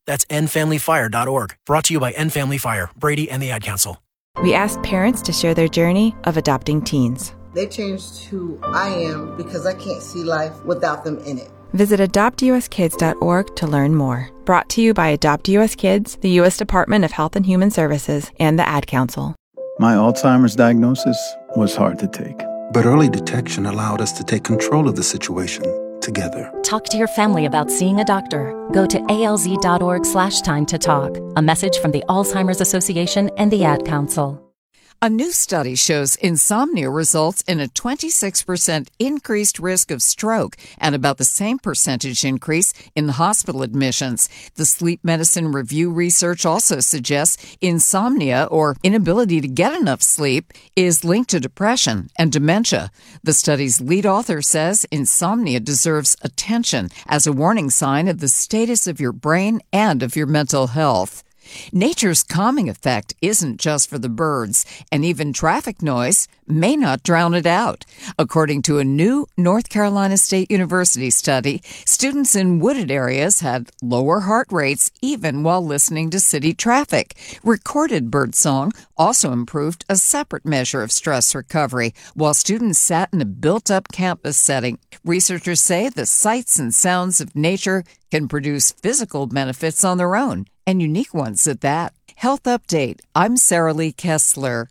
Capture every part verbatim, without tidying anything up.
That's end family fire dot org. Brought to you by End Family Fire, Brady, and the Ad Council. We asked parents to share their journey of adopting teens. They changed who I am because I can't see life without them in it. Visit adopt u s kids dot org to learn more. Brought to you by Adopt U S Kids, the U S Department of Health and Human Services, and the Ad Council. My Alzheimer's diagnosis was hard to take. But early detection allowed us to take control of the situation together. Talk to your family about seeing a doctor. Go to A L Z dot org slash time to talk. A message from the Alzheimer's Association and the Ad Council. A new study shows insomnia results in a twenty-six percent increased risk of stroke and about the same percentage increase in hospital admissions. The Sleep Medicine Review research also suggests insomnia, or inability to get enough sleep, is linked to depression and dementia. The study's lead author says insomnia deserves attention as a warning sign of the status of your brain and of your mental health. Nature's calming effect isn't just for the birds, and even traffic noise may not drown it out. According to a new North Carolina State University study, students in wooded areas had lower heart rates even while listening to city traffic. Recorded birdsong also improved a separate measure of stress recovery while students sat in a built-up campus setting. Researchers say the sights and sounds of nature can produce physical benefits on their own, and unique ones at that. Health Update. I'm Sarah Lee Kessler.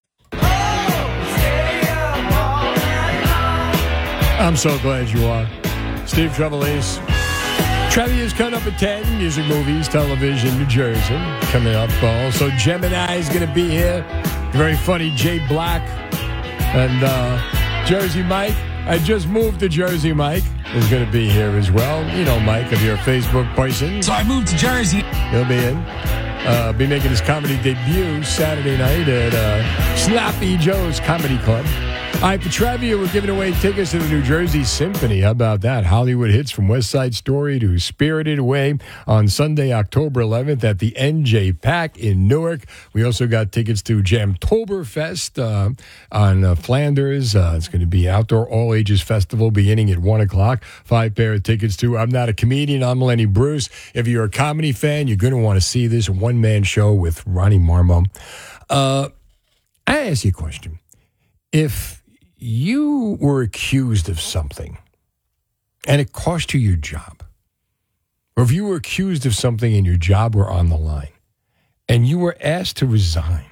I'm so glad you are. Steve Trevelise. Trivia is coming up at ten. Music, movies, television, New Jersey. Coming up. Also, Gemini is going to be here. Very funny Jay Black. And uh, Jersey Mike. I just moved to Jersey Mike. Is going to be here as well. You know Mike, if you're a Facebook person. So I moved to Jersey. He'll be in. Uh, be making his comedy debut Saturday night at uh, Sloppy Joe's Comedy Club. All right, for trivia, we're giving away tickets to the New Jersey Symphony. How about that? Hollywood hits from West Side Story to Spirited Away on Sunday, October eleventh at the N J Pack in Newark. We also got tickets to Jamtoberfest uh, on uh, Flanders. Uh, it's going to be outdoor all-ages festival beginning at one o'clock. Five pair of tickets to I'm Not a Comedian. I'm Lenny Bruce. If you're a comedy fan, you're going to want to see this one-man show with Ronnie Marmo. Uh, I ask you a question. If you were accused of something and it cost you your job, or if you were accused of something and your job were on the line and you were asked to resign,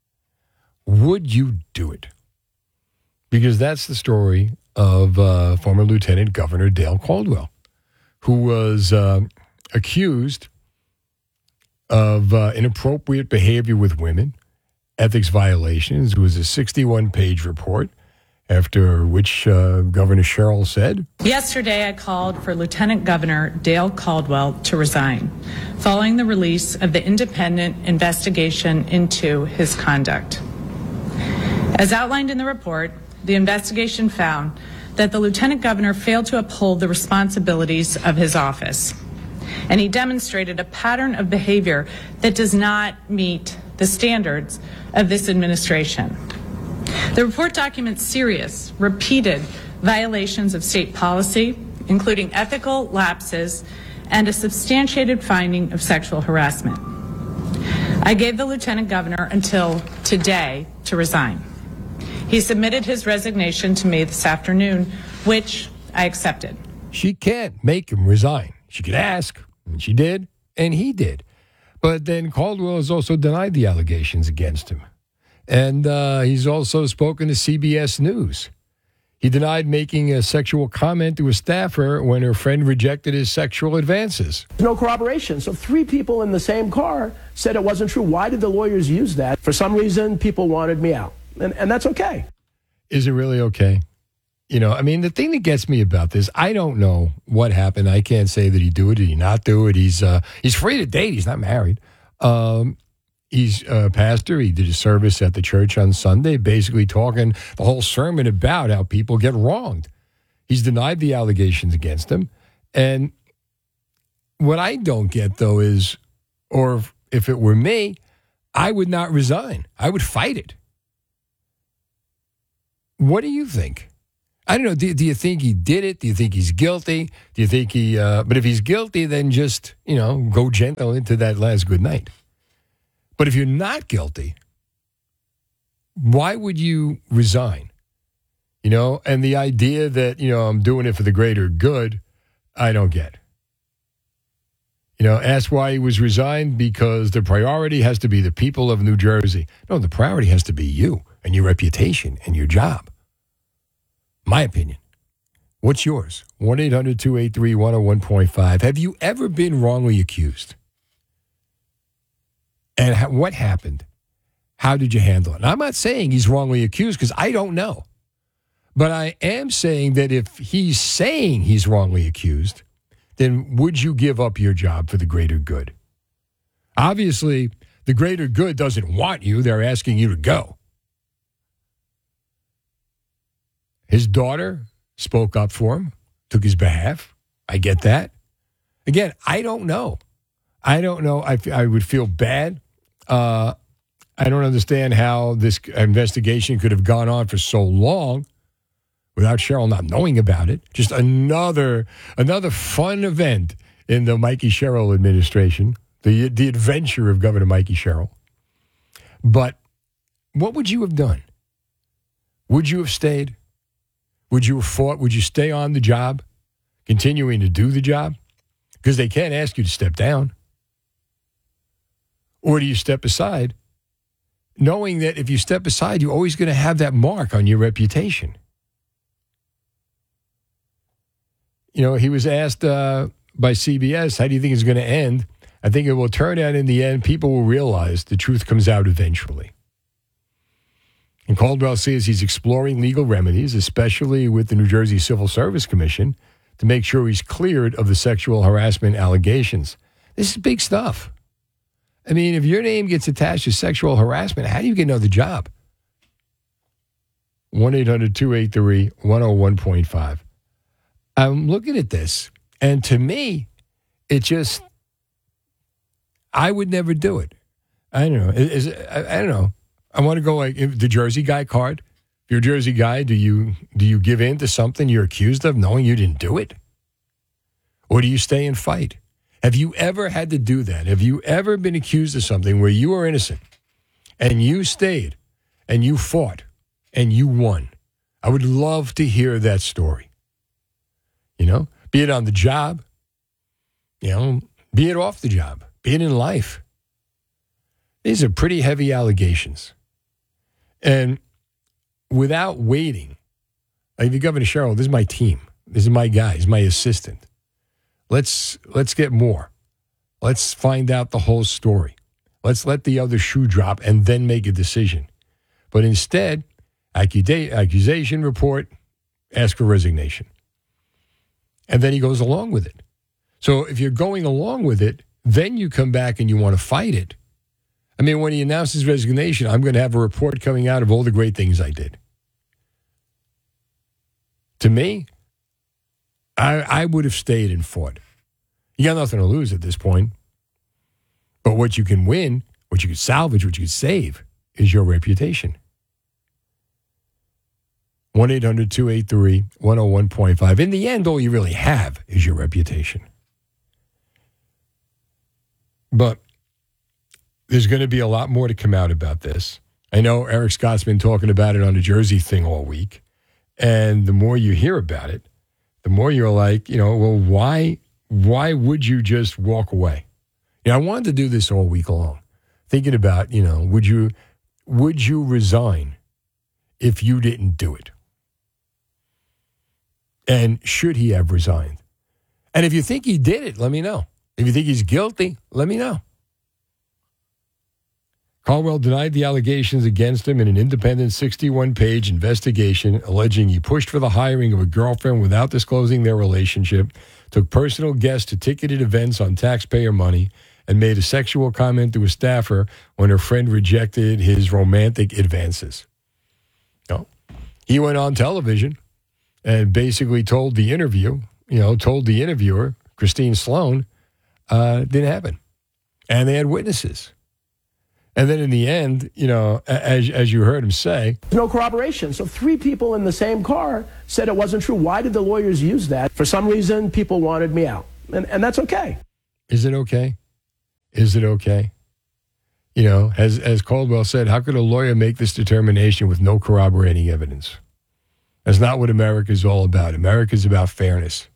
would you do it? Because that's the story of uh, former Lieutenant Governor Dale Caldwell, who was uh, accused of uh, inappropriate behavior with women, ethics violations. It was a sixty-one page report. After which uh, Governor Sherrill said, yesterday I called for Lieutenant Governor Dale Caldwell to resign following the release of the independent investigation into his conduct. As outlined in the report, the investigation found that the Lieutenant Governor failed to uphold the responsibilities of his office, and he demonstrated a pattern of behavior that does not meet the standards of this administration. The report documents serious, repeated violations of state policy, including ethical lapses and a substantiated finding of sexual harassment. I gave the Lieutenant Governor until today to resign. He submitted his resignation to me this afternoon, which I accepted. She can't make him resign. She could ask, and she did, and he did. But then Caldwell has also denied the allegations against him. And uh, he's also spoken to C B S News. He denied making a sexual comment to a staffer when her friend rejected his sexual advances. No corroboration. So three people in the same car said it wasn't true. Why did the lawyers use that? For some reason, people wanted me out. And, and that's okay. Is it really okay? You know, I mean, the thing that gets me about this, I don't know what happened. I can't say that he do it. Did he not do it? He's uh, he's free to date. He's not married. Um He's a pastor. He did a service at the church on Sunday, basically talking the whole sermon about how people get wronged. He's denied the allegations against him. And what I don't get, though, is, or if it were me, I would not resign. I would fight it. What do you think? I don't know. Do, do you think he did it? Do you think he's guilty? Do you think he, uh, but if he's guilty, then just, you know, go gentle into that last good night. But if you're not guilty, why would you resign? You know, and the idea that, you know, I'm doing it for the greater good, I don't get. You know, ask why he was resigned, because the priority has to be the people of New Jersey. No, the priority has to be you and your reputation and your job. My opinion. What's yours? one eight hundred two eight three one oh one point five. Have you ever been wrongly accused? And ha- what happened? How did you handle it? And I'm not saying he's wrongly accused because I don't know. But I am saying that if he's saying he's wrongly accused, then would you give up your job for the greater good? Obviously, the greater good doesn't want you. They're asking you to go. His daughter spoke up for him, took his behalf. I get that. Again, I don't know. I don't know. I, I would feel bad. Uh, I don't understand how this investigation could have gone on for so long without Cheryl not knowing about it. Just another another fun event in the Mikey Sherrill administration, the the adventure of Governor Mikey Sherrill. But what would you have done? Would you have stayed? Would you have fought? Would you stay on the job, continuing to do the job? Because they can't ask you to step down. Or do you step aside, knowing that if you step aside, you're always going to have that mark on your reputation? You know, he was asked uh, by C B S, how do you think it's going to end? I think it will turn out in the end, people will realize the truth comes out eventually. And Caldwell says he's exploring legal remedies, especially with the New Jersey Civil Service Commission, to make sure he's cleared of the sexual harassment allegations. This is big stuff. I mean, if your name gets attached to sexual harassment, how do you get another job? one eight hundred two eight three one oh one point five. I'm looking at this, and to me, it just, I would never do it. I don't know. Is, is, I, I don't know. I want to go like if the Jersey guy card. If you're a Jersey guy, do you do you give in to something you're accused of knowing you didn't do it? Or do you stay and fight? Have you ever had to do that? Have you ever been accused of something where you were innocent and you stayed and you fought and you won? I would love to hear that story. You know, be it on the job, you know, be it off the job, be it in life. These are pretty heavy allegations. And without waiting, like the Governor Sherrill, this is my team. This is my guy. He's my assistant. Let's let's get more. Let's find out the whole story. Let's let the other shoe drop and then make a decision. But instead, accusa- accusation report, ask for resignation. And then he goes along with it. So if you're going along with it, then you come back and you want to fight it. I mean, when he announced his resignation, I'm going to have a report coming out of all the great things I did. To me, I, I would have stayed and fought. You got nothing to lose at this point. But what you can win, what you can salvage, what you can save is your reputation. one eight hundred two eight three one oh one point five. In the end, all you really have is your reputation. But there's going to be a lot more to come out about this. I know Eric Scott's been talking about it on the Jersey thing all week. And the more you hear about it, the more you're like, you know, well, why why would you just walk away? You know, I wanted to do this all week long, thinking about, you know, would you would you resign if you didn't do it? And should he have resigned? And if you think he did it, let me know. If you think he's guilty, let me know. Caldwell denied the allegations against him in an independent sixty-one page investigation alleging he pushed for the hiring of a girlfriend without disclosing their relationship, took personal guests to ticketed events on taxpayer money, and made a sexual comment to a staffer when her friend rejected his romantic advances. No. He went on television and basically told the interview, you know, told the interviewer, Christine Sloan, uh, didn't happen. And they had witnesses. And then in the end, you know, as as you heard him say, no corroboration. So three people in the same car said it wasn't true. Why did the lawyers use that? For some reason, people wanted me out. And, and that's okay. Is it okay? Is it okay? You know, as, as Caldwell said, how could a lawyer make this determination with no corroborating evidence? That's not what America is all about. America is about fairness.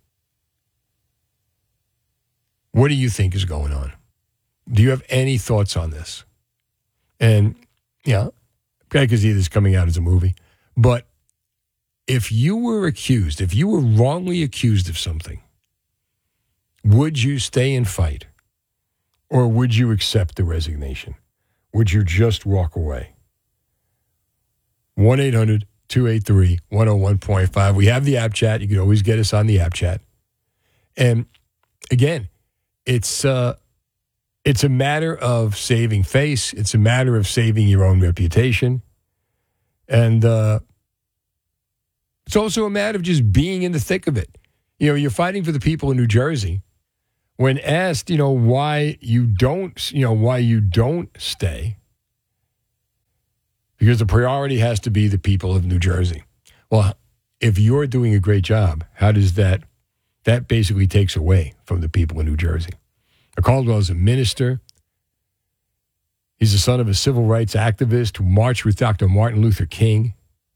What do you think is going on? Do you have any thoughts on this? And, you know, I could see this coming out as a movie. But if you were accused, if you were wrongly accused of something, would you stay and fight? Or would you accept the resignation? Would you just walk away? one eight hundred two eight three one oh one point five. We have the app chat. You can always get us on the app chat. And again, it's uh, it's a matter of saving face. It's a matter of saving your own reputation. And uh, it's also a matter of just being in the thick of it. You know, you're fighting for the people in New Jersey. When asked, you know, why you don't, you know, why you don't stay, because the priority has to be the people of New Jersey. Well, if you're doing a great job, how does that, that basically takes away from the people in New Jersey. Caldwell is a minister. He's the son of a civil rights activist who marched with Doctor Martin Luther King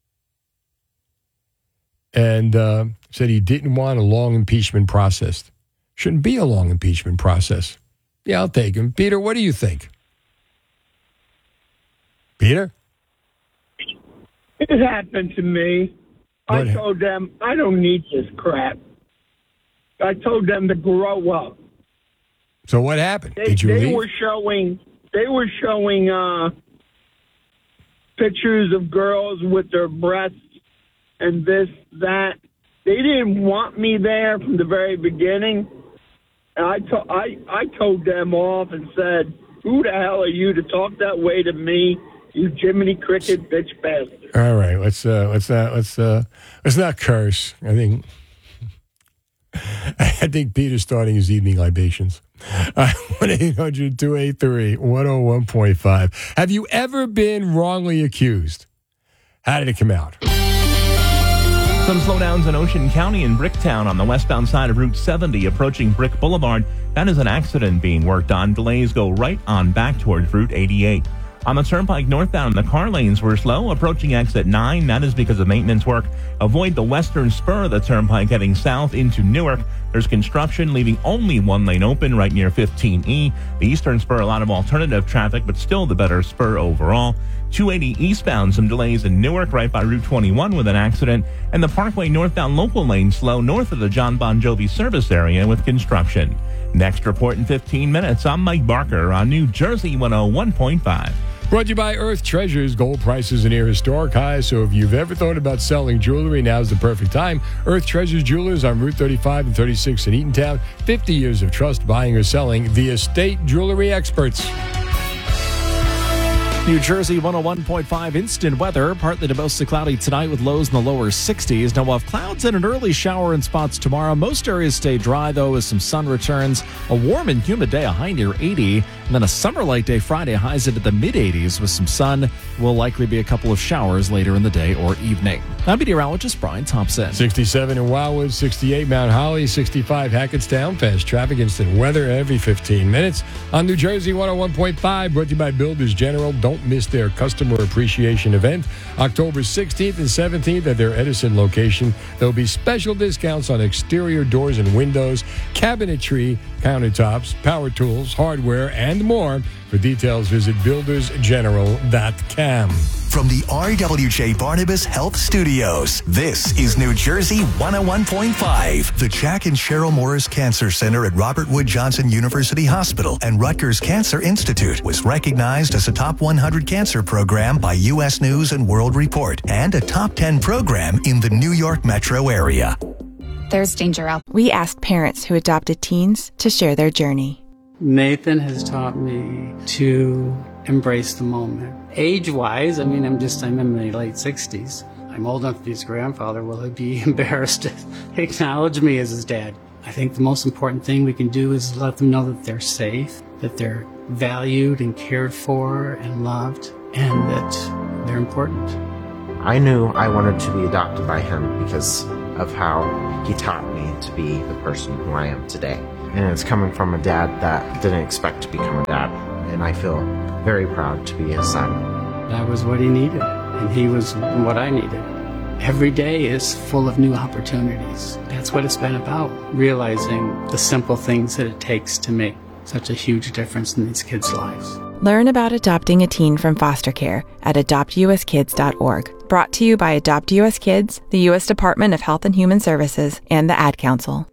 and uh, said he didn't want a long impeachment process. Shouldn't be a long impeachment process. Yeah, I'll take him. Peter, what do you think? Peter? It happened to me. What? I told them, I don't need this crap. I told them to grow up. So what happened? They, Did you they leave? were showing, they were showing uh, pictures of girls with their breasts and this, that. They didn't want me there from the very beginning. And I, to, I, I told them off and said, who the hell are you to talk that way to me, you Jiminy Cricket bitch bastard? All right, let's uh, let's not let's uh, let's not curse. I think I think Peter's starting his evening libations. one eight hundred two eight three one oh one point five. Have you ever been wrongly accused? How did it come out? Some slowdowns in Ocean County and Bricktown on the westbound side of Route seventy approaching Brick Boulevard. That is an accident being worked on. Delays go right on back towards Route eighty-eight. On the Turnpike northbound, the car lanes were slow approaching exit nine. That is because of maintenance work. Avoid the western spur of the Turnpike heading south into Newark. There's construction leaving only one lane open right near fifteen E. The eastern spur, a lot of alternative traffic, but still the better spur overall. two eighty eastbound, some delays in Newark right by Route twenty-one with an accident. And the Parkway northbound local lane slow north of the John Bon Jovi service area with construction. Next report in fifteen minutes. I'm Mike Barker on New Jersey one oh one point five. Brought to you by Earth Treasures. Gold prices are near historic highs, so if you've ever thought about selling jewelry, now's the perfect time. Earth Treasures Jewelers on Route thirty-five and thirty-six in Eatontown. fifty years of trust buying or selling. The estate jewelry experts. New Jersey one oh one point five instant weather. Partly to mostly cloudy tonight with lows in the lower sixties. Now we'll have clouds and an early shower in spots tomorrow. Most areas stay dry, though, as some sun returns. A warm and humid day, a high near eighty. And then a summer-like day Friday, highs into the mid-eighties with some sun. Will likely be a couple of showers later in the day or evening. I'm meteorologist Brian Thompson. sixty-seven in Wildwood, sixty-eight Mount Holly, sixty-five Hackettstown. Fast traffic, instant weather every fifteen minutes. On New Jersey one oh one point five, brought to you by Builders General. Don't miss their customer appreciation event October sixteenth and seventeenth at their Edison location. There'll be special discounts on exterior doors and windows, cabinetry, countertops, power tools, hardware, and more. For details, visit builders general dot com. From the R W J Barnabas Health Studios, this is New Jersey one oh one point five. The Jack and Cheryl Morris Cancer Center at Robert Wood Johnson University Hospital and Rutgers Cancer Institute was recognized as a top one hundred cancer program by U S News and World Report and a top ten program in the New York metro area. There's danger out. We asked parents who adopted teens to share their journey. Nathan has taught me to embrace the moment. Age-wise, I mean, I'm just, I'm in my late sixties. I'm old enough to be his grandfather. Will he be embarrassed to acknowledge me as his dad? I think the most important thing we can do is let them know that they're safe that they're valued and cared for and loved, and that they're important. I knew I wanted to be adopted by him because of how he taught me to be the person who I am today. And it's coming from a dad that didn't expect to become a dad, and I feel very proud to be his son. That was what he needed, and he was what I needed. Every day is full of new opportunities. That's what it's been about, realizing the simple things that it takes to make such a huge difference in these kids' lives. Learn about adopting a teen from foster care at adopt u s kids dot org. Brought to you by Adopt U S Kids, the U S Department of Health and Human Services, and the Ad Council.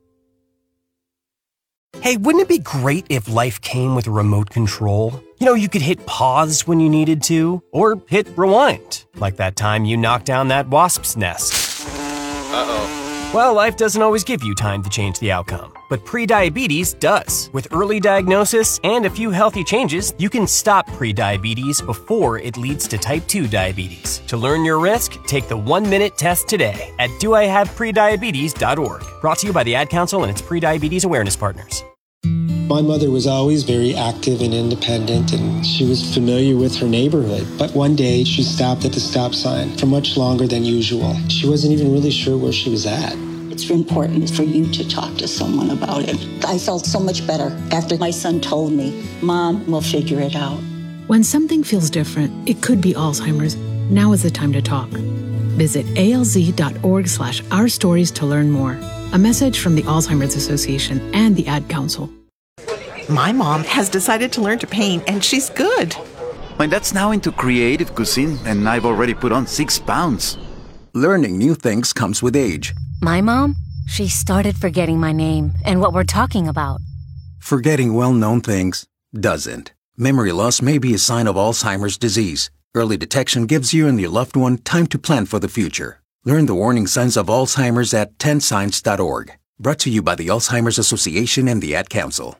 Hey, wouldn't it be great if life came with a remote control? You know, you could hit pause when you needed to, or hit rewind, like that time you knocked down that wasp's nest. Uh-oh. Well, life doesn't always give you time to change the outcome, but prediabetes does. With early diagnosis and a few healthy changes, you can stop prediabetes before it leads to type two diabetes. To learn your risk, take the one-minute test today at do I have prediabetes dot org. Brought to you by the Ad Council and its prediabetes awareness partners. My mother was always very active and independent, and she was familiar with her neighborhood. But one day, she stopped at the stop sign for much longer than usual. She wasn't even really sure where she was at. It's important for you to talk to someone about it. I felt so much better after my son told me, Mom, we'll figure it out. When something feels different, it could be Alzheimer's. Now is the time to talk. Visit A L Z dot org slash our stories to learn more. A message from the Alzheimer's Association and the Ad Council. My mom has decided to learn to paint, and she's good. My dad's now into creative cuisine, and I've already put on six pounds. Learning new things comes with age. My mom, she started forgetting my name and what we're talking about. Forgetting well-known things doesn't. Memory loss may be a sign of Alzheimer's disease. Early detection gives you and your loved one time to plan for the future. Learn the warning signs of Alzheimer's at ten signs dot org. Brought to you by the Alzheimer's Association and the Ad Council.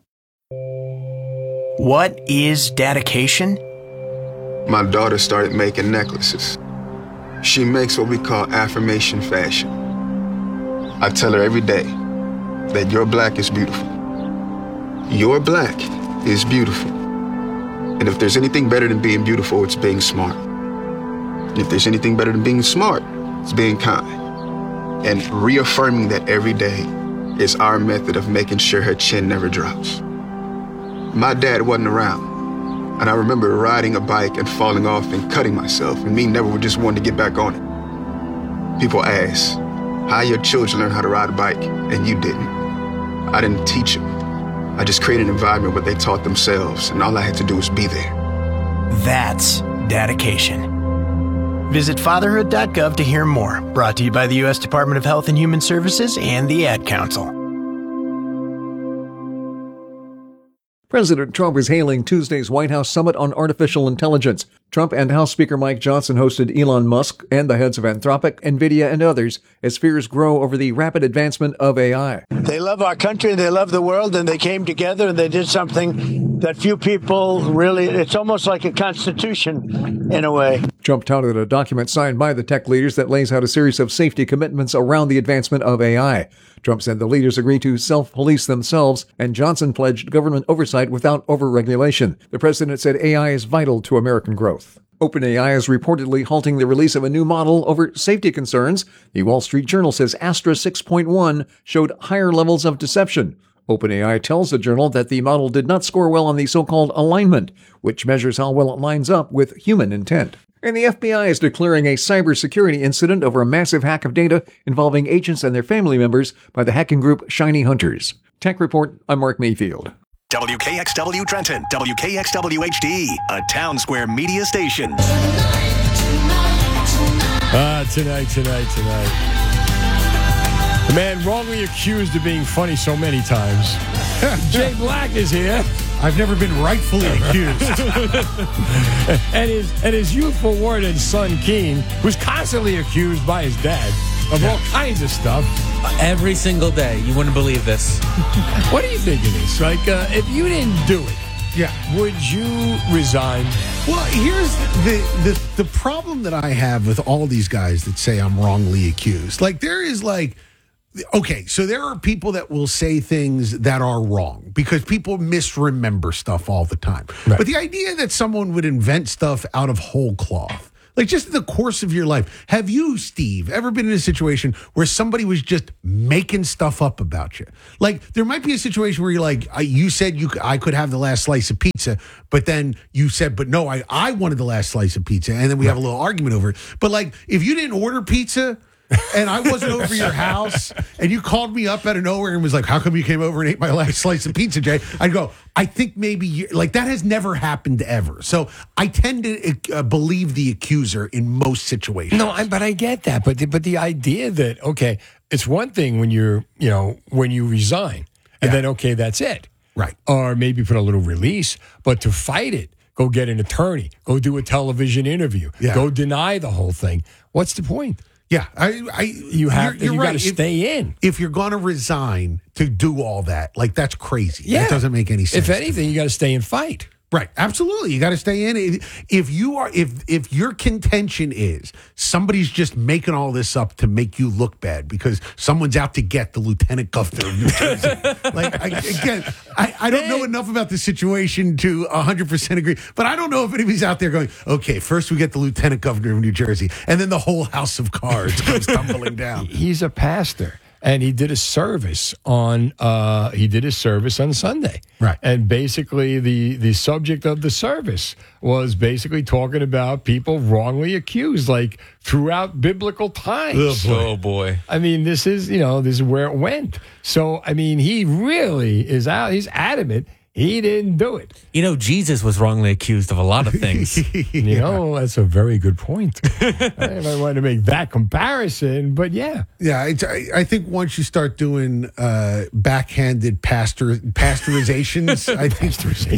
What is dedication? My daughter started making necklaces. She makes what we call affirmation fashion. I tell her every day that your black is beautiful. Your black is beautiful. And if there's anything better than being beautiful, it's being smart. And if there's anything better than being smart, it's being kind. And reaffirming that every day is our method of making sure her chin never drops. My dad wasn't around, and I remember riding a bike and falling off and cutting myself, and me never just wanting to get back on it. People ask, how your children learn how to ride a bike, and you didn't. I didn't teach them. I just created an environment where they taught themselves, and all I had to do was be there. That's dedication. Visit fatherhood dot gov to hear more. Brought to you by the U S Department of Health and Human Services and the Ad Council. President Trump is hailing Tuesday's White House Summit on Artificial Intelligence. Trump and House Speaker Mike Johnson hosted Elon Musk and the heads of Anthropic, NVIDIA, and others as fears grow over the rapid advancement of A I. They love our country and they love the world, and they came together and they did something that few people really, it's almost like a constitution in a way. Trump touted a document signed by the tech leaders that lays out a series of safety commitments around the advancement of A I. Trump said the leaders agreed to self-police themselves, and Johnson pledged government oversight without over-regulation. The president said A I is vital to American growth. OpenAI is reportedly halting the release of a new model over safety concerns. The Wall Street Journal says Astra six point one showed higher levels of deception. OpenAI tells the journal that the model did not score well on the so-called alignment, which measures how well it lines up with human intent. And the F B I is declaring a cybersecurity incident over a massive hack of data involving agents and their family members by the hacking group Shiny Hunters. Tech Report, I'm Mark Mayfield. W K X W Trenton, W K X W H D, a Town Square media station. Ah, tonight, tonight, tonight. The man wrongly accused of being funny so many times. Jay Black is here. I've never been rightfully accused. and his and his youthful ward and son, Keen, was constantly accused by his dad of yeah. all kinds of stuff. Every single day. You wouldn't believe this. What do you think of this? Like, uh, if you didn't do it, yeah, would you resign? Well, here's the, the, the problem that I have with all these guys that say I'm wrongly accused. Like, there is, like, okay, so there are people that will say things that are wrong because people misremember stuff all the time. Right. But the idea that someone would invent stuff out of whole cloth, like just in the course of your life, have you, Steve, ever been in a situation where somebody was just making stuff up about you? Like there might be a situation where you're like, I, you said you I could have the last slice of pizza, but then you said, but no, I, I wanted the last slice of pizza. And then we have a little argument over it. But like if you didn't order pizza, and I wasn't over your house, and you called me up out of nowhere and was like, how come you came over and ate my last slice of pizza, Jay? I'd go, I think maybe, you, like, that has never happened ever. So I tend to uh, believe the accuser in most situations. No, I, but I get that. But the, but the idea that, okay, it's one thing when you're, you know, when you resign, and Yeah. then, okay, that's it. Right. Or maybe put a little release, but to fight it, go get an attorney, go do a television interview, Yeah. go deny the whole thing. What's the point? Yeah, I, I You have you're, you're you right. got to If- stay in. If you're going to resign to do all that, like that's crazy. Yeah. That doesn't make any sense. If anything, you got to stay and fight. Right, absolutely. You got to stay in. If- If you are, if if your contention is somebody's just making all this up to make you look bad because someone's out to get the lieutenant governor of New Jersey, like I, again, I, I don't know enough about the situation to one hundred percent agree. But I don't know if anybody's out there going, okay, first we get the lieutenant governor of New Jersey, and then the whole house of cards comes tumbling down. He's a pastor, and he did a service on. Uh, he did his service on Sunday, right? And basically, the the subject of the service was basically talking about people wrongly accused, like throughout biblical times. Oh, boy. I mean, this is you know this is where it went. So I mean, he really is out. He's adamant. He didn't do it. You know, Jesus was wrongly accused of a lot of things. You know, that's a very good point. I might want to make that comparison, but yeah. Yeah, it's, I, I think once you start doing uh, backhanded pastor pasteurizations, I think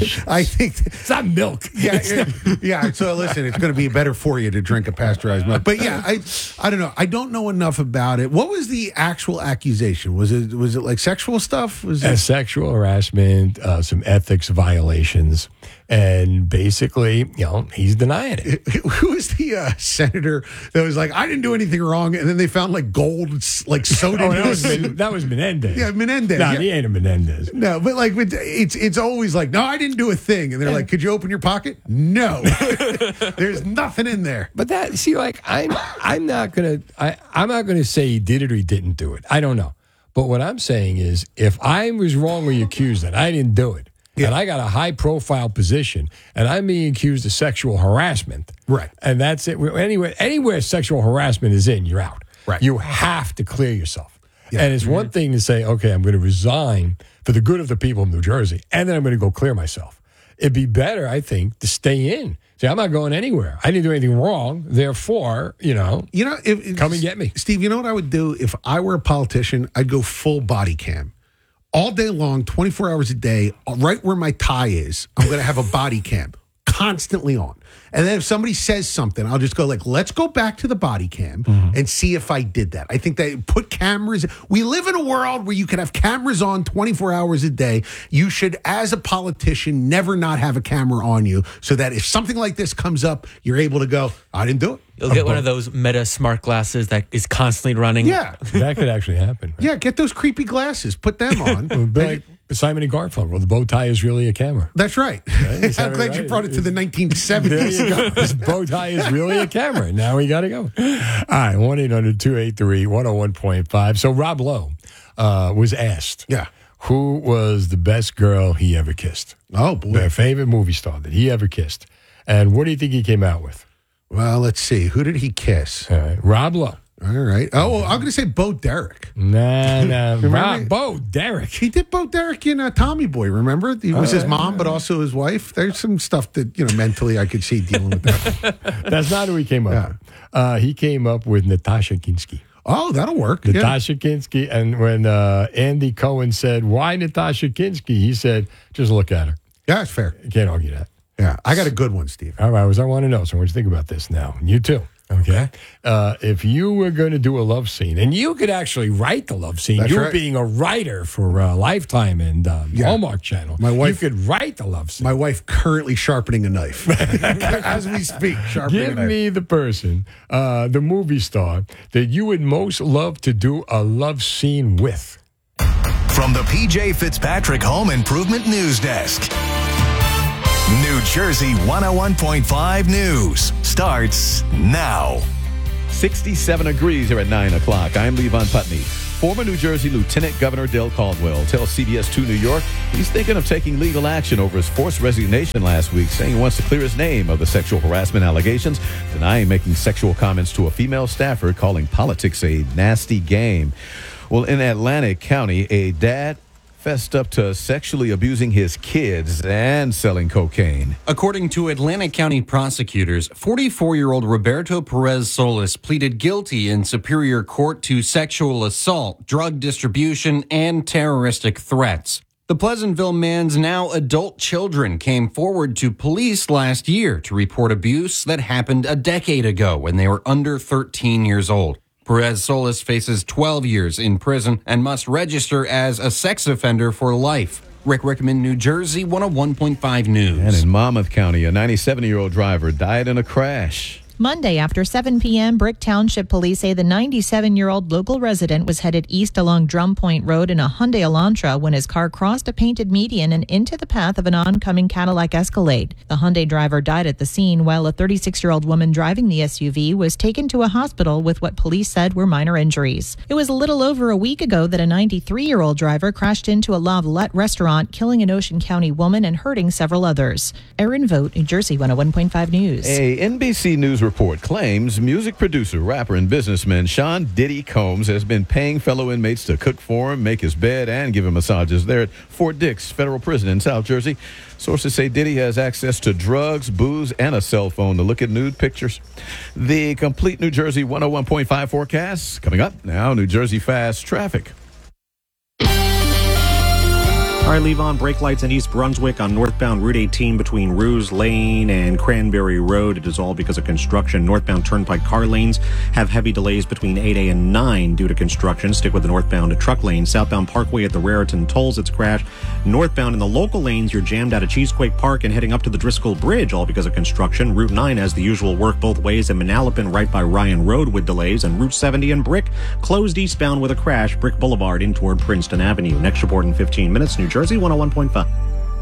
I think it's not milk. Yeah, yeah, yeah. So listen, it's going to be better for you to drink a pasteurized milk. But yeah, I I don't know. I don't know enough about it. What was the actual accusation? Was it was it like sexual stuff? Was Uh, it sexual harassment, uh, some ethics violations, and basically, you know, he's denying it. Who was the uh, senator that was like, I didn't do anything wrong, and then they found like gold, like soda. Oh, in that was, his- Men- that was Menendez. Yeah, Menendez. No, yeah. he ain't a Menendez. No, but like with- it's it's always like, no, I didn't do a thing, and they're like, could you open your pocket? No, there's nothing in there. But that, see, like, I'm, I'm not gonna, I, I'm not gonna say he did it or he didn't do it. I don't know. But what I'm saying is, if I was wrongly accused and I didn't do it, and I got a high profile position, and I'm being accused of sexual harassment, right? And that's it. Anywhere, anywhere sexual harassment is in, you're out. Right. You have to clear yourself. Yeah. And it's one thing to say, okay, I'm going to resign for the good of the people of New Jersey, and then I'm going to go clear myself. It'd be better, I think, to stay in. Say, I'm not going anywhere. I didn't do anything wrong. Therefore, you know, You know, if, if- come and get me. Steve. You know what I would do if I were a politician? I'd go full body cam. All day long, twenty-four hours a day, right where my tie is, I'm going to have a body cam constantly on. And then if somebody says something, I'll just go like, let's go back to the body cam and see if I did that. I think they put cameras. We live in a world where you can have cameras on twenty-four hours a day. You should, as a politician, never not have a camera on you so that if something like this comes up, you're able to go, I didn't do it. You'll get one of those Meta smart glasses that is constantly running. Yeah. That could actually happen. Yeah, get those creepy glasses. Put them on. It would be like Simon and Garfunkel. Well, the bow tie is really a camera. That's right. Is I'm that glad you right? brought it to the nineteen There seventies. you go. This bow tie is really a camera. Now we got to go. All right, one eight hundred two eight three one oh one point five. So Rob Lowe uh, was asked Yeah. who was the best girl he ever kissed. Oh, boy. Their favorite movie star that he ever kissed. And what do you think he came out with? Well, let's see. Who did he kiss? All right, Rob Lowe. All right. Oh, well, I'm going to say Bo Derek. Nah, nah. Remember? Rob, Bo Derek. He did Bo Derek in uh, Tommy Boy, remember? He was Oh, his yeah. mom, but also his wife. There's some stuff that, you know, mentally I could see dealing with that. That's not who he came up Yeah. with. Uh, he came up with Natasha Kinski. Oh, that'll work. Yeah. Natasha Kinski. And when uh, Andy Cohen said, why Natasha Kinski? He said, just look at her. Yeah, it's fair. You can't argue that. Yeah, I got a good one, Steve. All right, well, I want to know. So what do you think about this now? You too. Okay. Uh, if you were going to do a love scene, and you could actually write the love scene, That's you right. being a writer for uh, Lifetime and um, Yeah. Hallmark Channel, My wife- you could write the love scene. My wife currently sharpening a knife as we speak. Sharpening a Give knife. me the person, uh, the movie star, that you would most love to do a love scene with. From the P J Fitzpatrick Home Improvement News Desk. New Jersey one oh one point five News starts now. sixty-seven degrees here at nine o'clock. I'm Levon Putney. Former New Jersey Lieutenant Governor Dale Caldwell tells C B S two New York he's thinking of taking legal action over his forced resignation last week, saying he wants to clear his name of the sexual harassment allegations, denying making sexual comments to a female staffer, calling politics a nasty game. Well, in Atlantic County, a dad fessed up to sexually abusing his kids and selling cocaine. According to Atlantic County prosecutors, forty-four-year-old Roberto Perez Solis pleaded guilty in Superior Court to sexual assault, drug distribution, and terroristic threats. The Pleasantville man's now adult children came forward to police last year to report abuse that happened a decade ago when they were under thirteen years old. Perez Solis faces twelve years in prison and must register as a sex offender for life. Rick Rickman, New Jersey, one oh one point five News. And in Monmouth County, a ninety-seven-year-old driver died in a crash. Monday after seven p.m., Brick Township police say the ninety-seven-year-old local resident was headed east along Drum Point Road in a Hyundai Elantra when his car crossed a painted median and into the path of an oncoming Cadillac Escalade. The Hyundai driver died at the scene, while a thirty-six-year-old woman driving the S U V was taken to a hospital with what police said were minor injuries. It was a little over a week ago that a ninety-three-year-old driver crashed into a La Valette restaurant, killing an Ocean County woman and hurting several others. Erin Vogt, New Jersey, one oh one point five News. A N B C News report claims music producer, rapper, and businessman Sean Diddy Combs has been paying fellow inmates to cook for him, make his bed, and give him massages there at Fort Dix Federal Prison in South Jersey. Sources say Diddy has access to drugs, booze, and a cell phone to look at nude pictures. The complete New Jersey one oh one point five forecast coming up now. New Jersey Fast Traffic. All right, Levon, brake lights in East Brunswick on northbound Route eighteen between Ruse Lane and Cranberry Road. It is all because of construction. Northbound Turnpike car lanes have heavy delays between eight A and nine due to construction. Stick with the northbound truck lane. Southbound Parkway at the Raritan Tolls, it's crashed. Northbound in the local lanes, you're jammed out of Cheesequake Park and heading up to the Driscoll Bridge, all because of construction. Route nine has the usual work both ways in Manalapan right by Ryan Road with delays. And Route seventy in Brick closed eastbound with a crash. Brick Boulevard in toward Princeton Avenue. Next report in fifteen minutes, New Jersey one oh one point five.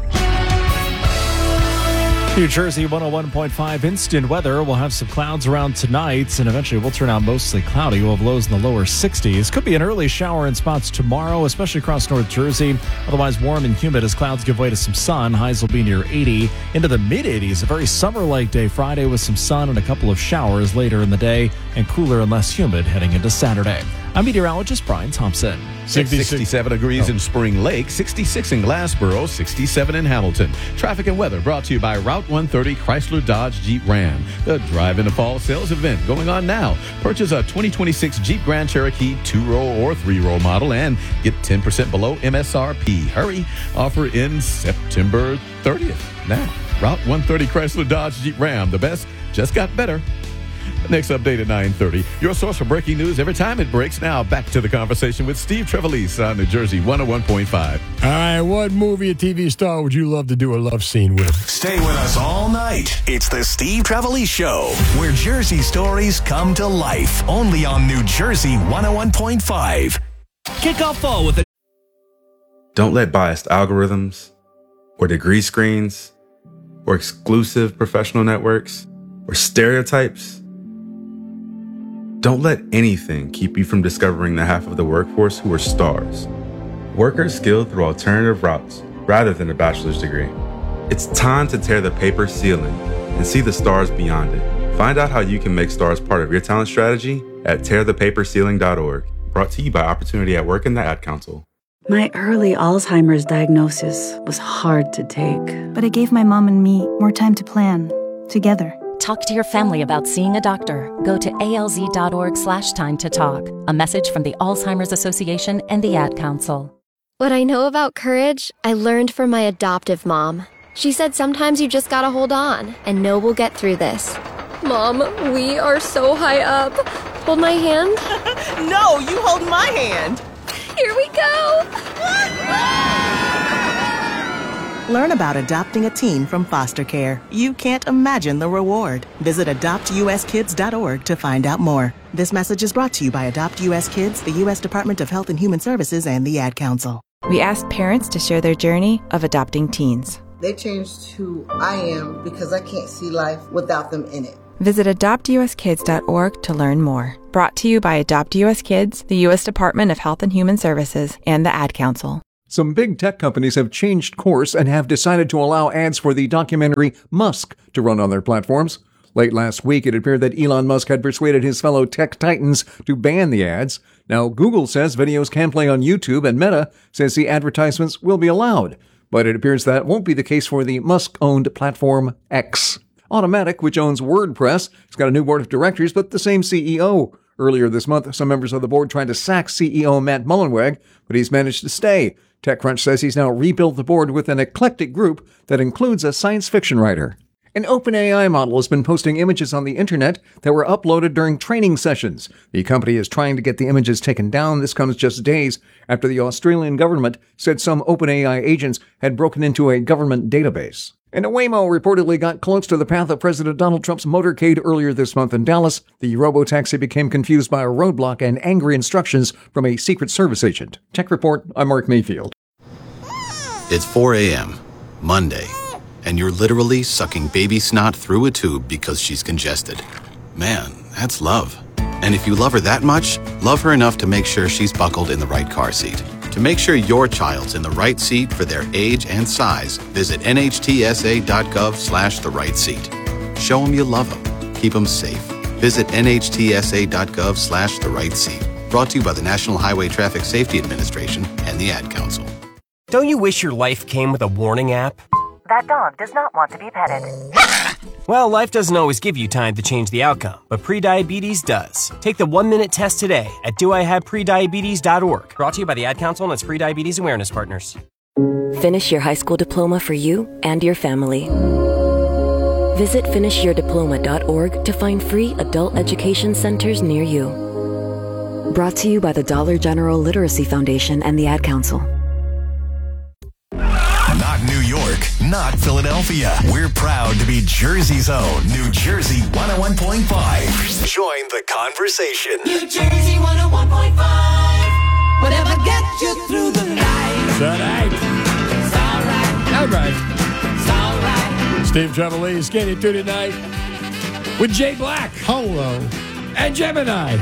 New Jersey one oh one point five instant weather. We'll have some clouds around tonight, and eventually we'll turn out mostly cloudy. We'll have lows in the lower sixties. Could be an early shower in spots tomorrow, especially across North Jersey. Otherwise warm and humid as clouds give way to some sun. Highs will be near eighty, into the mid-eighties. A very summer-like day Friday with some sun and a couple of showers later in the day, and cooler and less humid heading into Saturday. I'm meteorologist Brian Thompson. sixty-seven degrees in Spring Lake, sixty-six in Glassboro, sixty-seven in Hamilton. Traffic and weather brought to you by Route one thirty Chrysler Dodge Jeep Ram. The Drive into Fall sales event going on now. Purchase a twenty twenty-six Jeep Grand Cherokee two-row or three-row model and get ten percent below M S R P. Hurry. Offer in September thirtieth. Now, Route one thirty Chrysler Dodge Jeep Ram. The best just got better. Next update at nine thirty. Your source for breaking news every time it breaks. Now back to the conversation with Steve Trevelise on New Jersey one oh one point five. All right, what movie or T V star would you love to do a love scene with? Stay with us all night. It's the Steve Trevelise Show, where Jersey stories come to life. Only on New Jersey one oh one point five. Kick off fall with a... Don't let biased algorithms or degree screens or exclusive professional networks or stereotypes. Don't let anything keep you from discovering the half of the workforce who are stars. Workers skilled through alternative routes rather than a bachelor's degree. It's time to tear the paper ceiling and see the stars beyond it. Find out how you can make stars part of your talent strategy at tear the paper ceiling dot org. Brought to you by Opportunity at Work and the Ad Council. My early Alzheimer's diagnosis was hard to take, but it gave my mom and me more time to plan together. Talk to your family about seeing a doctor. Go to alz.org slash time to talk. A message from the Alzheimer's Association and the Ad Council. What I know about courage, I learned from my adoptive mom. She said sometimes you just gotta hold on and know we'll get through this. Mom, we are so high up. Hold my hand. No, you hold my hand. Here we go. Learn about adopting a teen from foster care. You can't imagine the reward. Visit adopt u s kids dot org to find out more. This message is brought to you by Adopt U S Kids, the U S Department of Health and Human Services, and the Ad Council. We asked parents to share their journey of adopting teens. They changed who I am because I can't see life without them in it. Visit adopt u s kids dot org to learn more. Brought to you by Adopt U S Kids, the U S Department of Health and Human Services, and the Ad Council. Some big tech companies have changed course and have decided to allow ads for the documentary Musk to run on their platforms. Late last week, it appeared that Elon Musk had persuaded his fellow tech titans to ban the ads. Now, Google says videos can play on YouTube, and Meta says the advertisements will be allowed. But it appears that won't be the case for the Musk-owned platform X. Automatic, which owns WordPress, has got a new board of directors, but the same C E O. Earlier this month, some members of the board tried to sack C E O Matt Mullenweg, but he's managed to stay. TechCrunch says he's now rebuilt the board with an eclectic group that includes a science fiction writer. An OpenAI model has been posting images on the internet that were uploaded during training sessions. The company is trying to get the images taken down. This comes just days after the Australian government said some OpenAI agents had broken into a government database. And a Waymo reportedly got close to the path of President Donald Trump's motorcade earlier this month in Dallas. The robotaxi became confused by a roadblock and angry instructions from a Secret Service agent. Tech Report, I'm Mark Mayfield. It's four a.m., Monday, and you're literally sucking baby snot through a tube because she's congested. Man, that's love. And if you love her that much, love her enough to make sure she's buckled in the right car seat. To make sure your child's in the right seat for their age and size, visit nhtsa.gov slash the right seat. Show them you love them. Keep them safe. Visit nhtsa.gov slash the right seat. Brought to you by the National Highway Traffic Safety Administration and the Ad Council. Don't you wish your life came with a warning app? That dog does not want to be petted. Well, life doesn't always give you time to change the outcome, but prediabetes does. Take the one-minute test today at do I have prediabetes dot org. Brought to you by the Ad Council and its prediabetes awareness partners. Finish your high school diploma for you and your family. Visit finish your diploma dot org to find free adult education centers near you. Brought to you by the Dollar General Literacy Foundation and the Ad Council. Not New York, not Philadelphia. We're proud to be Jersey's own New Jersey one oh one point five. Join the conversation. New Jersey one oh one point five. Whatever gets you through the night. It's all right. It's all right. All right. It's all right. Steve Trevelise is getting through tonight with Jay Black. Hello. And Gemini.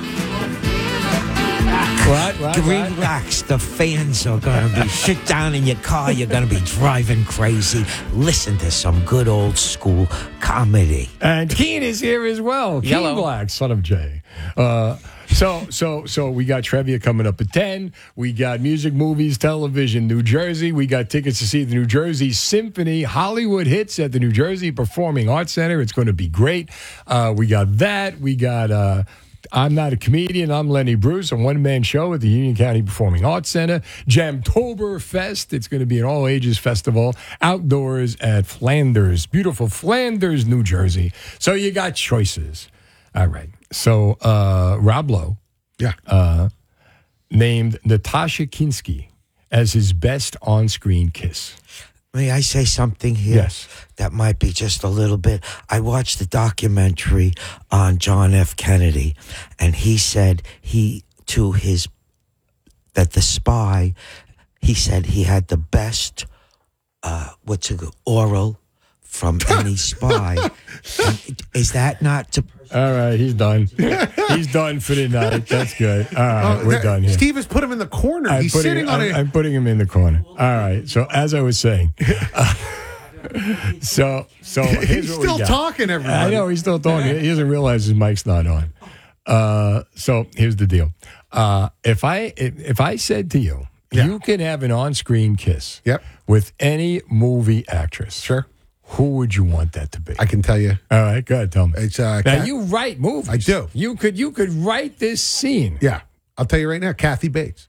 What? What? Relax. The fans are going to be, sit down in your car. You're going to be driving crazy. Listen to some good old school comedy. And Keen is here as well. Keen Yellow. Black, son of Jay. Uh, so, so, so we got trivia coming up at ten. We got music, movies, television, New Jersey. We got tickets to see the New Jersey Symphony Hollywood Hits at the New Jersey Performing Arts Center. It's going to be great. Uh, we got that. We got... Uh, I'm not a comedian. I'm Lenny Bruce, a one-man show at the Union County Performing Arts Center. Jamtoberfest. It's going to be an all-ages festival outdoors at Flanders, beautiful Flanders, New Jersey. So you got choices. All right. So uh, Rob Lowe yeah. uh, named Natasha Kinski as his best on-screen kiss. May I say something here? Yes. That might be just a little bit. I watched the documentary on John F. Kennedy, and he said he, to his, that the spy, he said he had the best, uh, what's it, oral from any spy. Is that not to... All right, he's done. He's done for the night. That's good. All right, Oh, we're that- done here. Steve has put him in the corner. I'm He's putting, sitting on I'm, a. I'm putting him in the corner. All right. So as I was saying, uh, so so here's He's what we still got. talking, everybody. I know he's still talking. He doesn't realize his mic's not on. Uh, so here's the deal. Uh, if I if, if I said to you, you can have an on-screen kiss Yep. with any movie actress, Sure. who would you want that to be? I can tell you. All right, go ahead, tell me. It's uh, Now Kath- you write movies. I do. You could you could write this scene. Yeah, I'll tell you right now, Kathy Bates.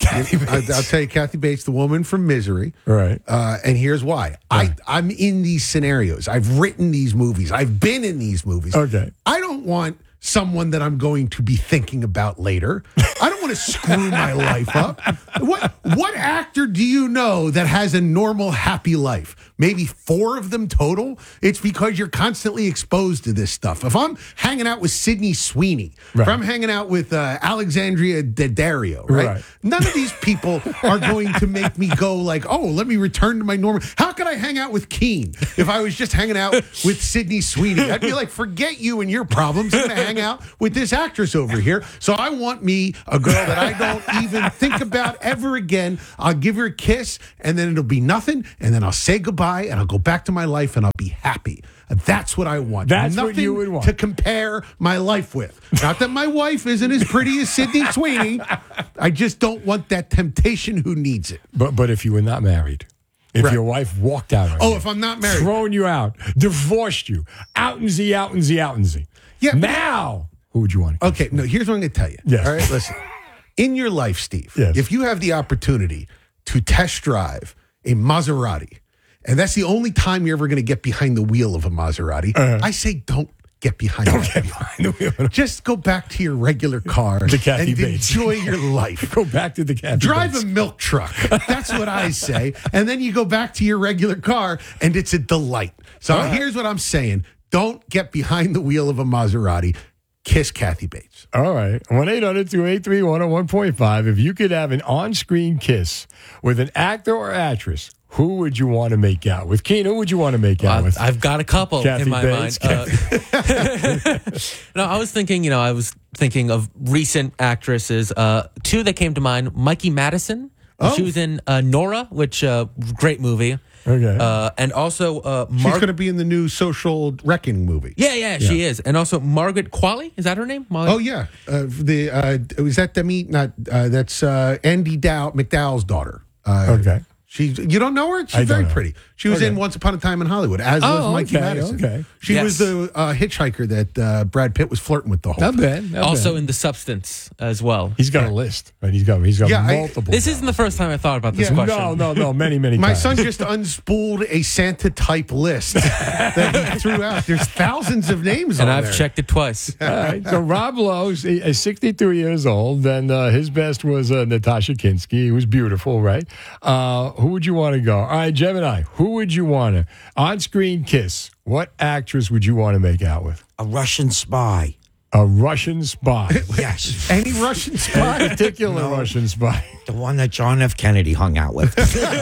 I, I'll tell you, Kathy Bates, the woman from Misery. Right. Uh, and here's why. I, I'm in these scenarios. I've written these movies. I've been in these movies. Okay. I don't want someone that I'm going to be thinking about later. I don't want to screw my life up. What what actor do you know that has a normal, happy life? Maybe four of them total? It's because you're constantly exposed to this stuff. If I'm hanging out with Sydney Sweeney, Right. if I'm hanging out with uh, Alexandria Daddario, right? Right. None of these people are going to make me go like, oh, let me return to my normal. How could I hang out with Keen if I was just hanging out with Sydney Sweeney? I'd be like, forget you and your problems. I'm going to hang out with this actress over here. So I want me a girl that I don't even think about ever again. I'll give her a kiss, and then it'll be nothing, and then I'll say goodbye, and I'll go back to my life, and I'll be happy. That's what I want. That's Nothing what you would want. to compare my life with. Not that my wife isn't as pretty as Sydney Sweeney. I just don't want that temptation who needs it. But but if you were not married, if Right. your wife walked out on Oh, you, if I'm not married. thrown you out, divorced you, out and z, out and z, out and z. Yeah. Now, who would you want to Okay, no, here's what I'm going to tell you. Yes. All right, listen. In your life, Steve, Yes. if you have the opportunity to test drive a Maserati, and that's the only time you're ever going to get behind the wheel of a Maserati, Uh-huh. I say don't get behind the wheel. behind the wheel? Just go back to your regular car The Kathy and Bates. enjoy your life. Go back to the Kathy Drive Bates. a milk truck. That's what I say. And then you go back to your regular car, and it's a delight. So All right. here's what I'm saying. Don't get behind the wheel of a Maserati. Kiss Kathy Bates. All right. one eight hundred two eight three one oh one point five. If you could have an on-screen kiss with an actor or actress, who would you want to make out with? Keen, who would you want to make out Well, with? I've got a couple Kathy in my Bates, mind. Uh, no, I was thinking, you know, I was thinking of recent actresses. Uh, two that came to mind: Mikey Madison. Oh. She was in uh, Nora, which uh, great movie. Okay. Uh, and also uh, She's Mar- going to be in the new Social Wrecking movie. yeah, yeah, she is. And also Margaret Qualley. Is that her name? Mar- Oh yeah, uh, the uh, was that Demi? Not uh, that's uh, Andy Dow McDowell's daughter. Uh, Okay. She's you don't know her? She's I don't very know. pretty. She was Okay. in Once Upon a Time in Hollywood, as was Oh, Mikey okay, Madison. okay. She Yes. was the uh, hitchhiker that uh, Brad Pitt was flirting with the whole Not time. bad. Not also bad. in The Substance as well. He's got a list, right? He's got he's got Yeah, I- multiple. This isn't the first time I thought about this Yeah. question. No, no, no. Many, many My times. son just unspooled a Santa type list that he threw out. There's thousands of names And on I've there. checked it twice. All right. So Rob Lowe is sixty-three years old, and uh, his best was uh, Natasha Kinski, who was beautiful, right? Uh, who would you want to go? All right, Gemini, who would you want to? On-screen kiss. What actress would you want to make out with? A Russian spy. A Russian spy. Yes. Any Russian A spy? particular No. Russian spy. The one that John F. Kennedy hung out with.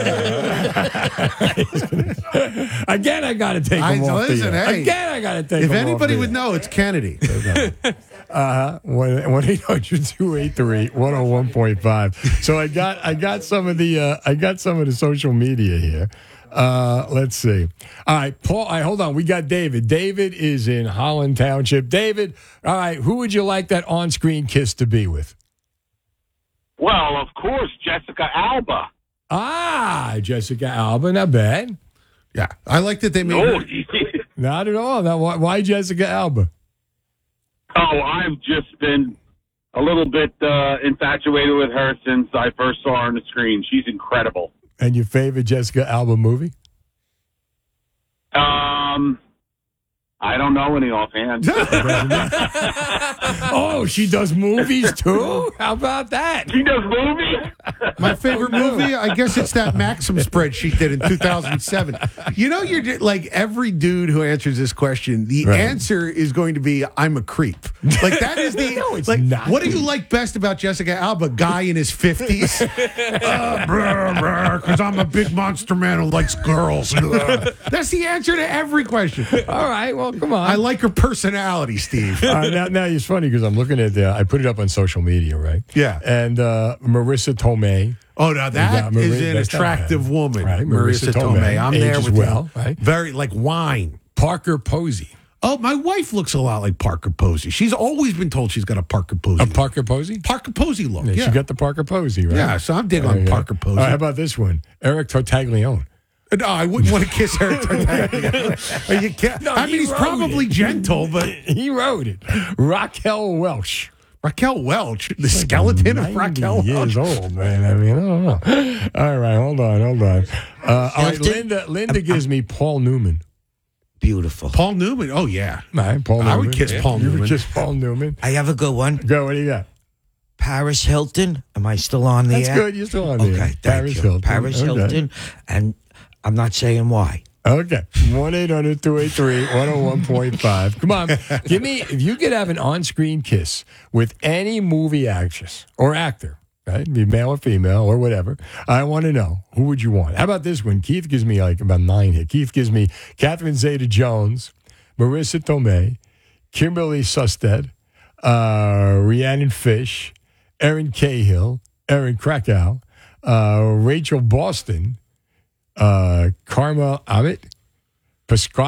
Again, I got to take I- him off the listen, air. hey, Again, I got to take If him off anybody the would air. know, it's Kennedy. Uh, one eight hundred two eight three one oh one point five. So I got I got some of the uh, I got some of the social media here. Uh, let's see. All right, Paul. All right, hold on. We got David. David is in Holland Township. David. All right. Who would you like that on-screen kiss to be with? Well, of course, Jessica Alba. Ah, Jessica Alba. Not bad. Yeah, I like that they made. Oh, her- Not at all. Now, why, why Jessica Alba? oh, I've just been a little bit uh, infatuated with her since I first saw her on the screen. She's incredible. And your favorite Jessica Alba movie? Um, I don't know any offhand. Oh, she does movies too? How about that? She does movies? My favorite movie, I guess it's that Maxim spread she did in two thousand seven. You know, you're like every dude who answers this question, the Right. answer is going to be, I'm a creep. Like that is the, No, it's like, not. what do you like best about Jessica Alba? Guy in his fifties? Because I'm a big monster man who likes girls. Uh, That's the answer to every question. All right. Well, come on. I like her personality, Steve. Uh, now, now it's funny because I'm looking at the. I put it up on social media, right? Yeah. And uh, Marissa Tomei. Oh, now that Yeah, Marie- is an that's not attractive bad. woman, Right, Marissa, Marissa Tomei. Tomei I'm there ages with well, you. right? Very like wine. Parker Posey. Oh, my wife looks a lot like Parker Posey. She's always been told she's got a Parker Posey. A Parker Posey? Parker Posey look. Yeah, Yeah, she got the Parker Posey, right? Yeah, so I'm digging There on you go. Parker Posey. All right, how about this one? Eric Tartaglione. No, I wouldn't want to kiss her. Are you kidding? No, I he mean, he's wrote probably it. gentle, but He wrote it. Raquel Welch. Raquel Welch, the skeleton of Raquel years Welch. old, man. I mean, I don't know. All right, hold on, hold on. Uh, all right, Linda, Linda gives me Paul Newman. Beautiful. Paul Newman. Oh, yeah. Right, Paul Newman. I would kiss Yeah, Paul you Newman. would kiss Paul Newman. I have a good one. Go, what do you got? Paris Hilton. Am I still on the That's air? good. You're still on the okay, air. thank Paris you. Hilton. Paris Okay. Hilton. And I'm not saying why. Okay. one eight hundred two eight three one oh one point five. Come on. Give me, if you could have an on screen kiss with any movie actress or actor, right? Be male or female or whatever. I want to know, who would you want? How about this one? Keith gives me like about nine here. Keith gives me Catherine Zeta-Jones, Marissa Tomei, Kimberly Susted, uh, Rhiannon Fish, Erin Cahill, Erin Krakow, uh, Rachel Boston, uh, Karma Amit, Pascal